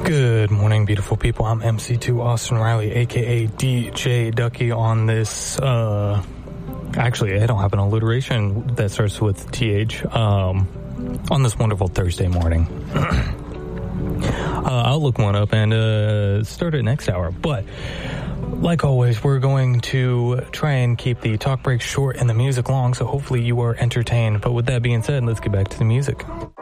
Good morning, beautiful people. I'm MC2 Austin Riley, aka DJ Ducky on this, actually, I don't have an alliteration that starts with TH, on this wonderful Thursday morning. I'll look one up and start it next hour, but like always, we're going to try and keep the talk breaks short and the music long, so hopefully you are entertained. But with that being said, let's get back to the music.